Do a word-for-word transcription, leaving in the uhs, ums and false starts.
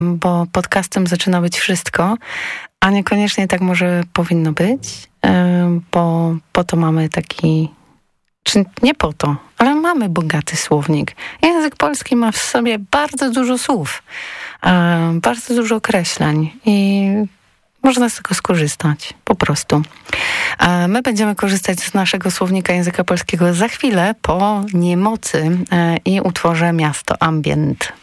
bo podcastem zaczyna być wszystko, a niekoniecznie tak może powinno być, bo po to mamy taki, czy nie po to, ale mamy bogaty słownik. Język polski ma w sobie bardzo dużo słów, bardzo dużo określeń i można z tego skorzystać, po prostu. My będziemy korzystać z naszego słownika języka polskiego za chwilę po Niemocy i utworze Miasto Ambient.